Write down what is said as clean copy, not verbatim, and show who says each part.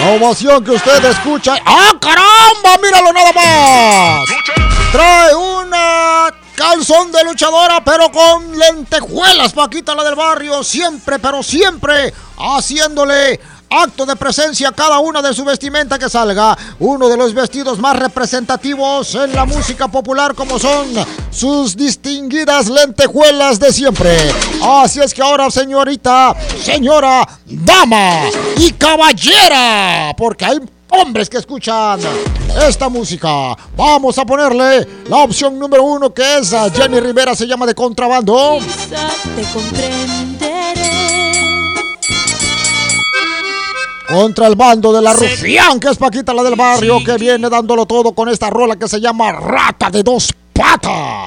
Speaker 1: La ovación que usted escucha. ¡Ah, caramba! ¡Míralo nada más! Trae una calzón de luchadora, pero con lentejuelas, Paquita la del barrio. Siempre, pero siempre haciéndole acto de presencia a cada una de su vestimenta que salga. Uno de los vestidos más representativos en la música popular, como son sus distinguidas lentejuelas de siempre. Así es que ahora, señorita, señora, dama y caballera, porque hay hombres que escuchan esta música, vamos a ponerle la opción número 1, que es Jenny Rivera, se llama De Contrabando.
Speaker 2: Quizá te comprenderé.
Speaker 1: Contra el bando de la rufián, que es Paquita la del barrio, que viene dándolo todo con esta rola que se llama Rata de Dos Patas.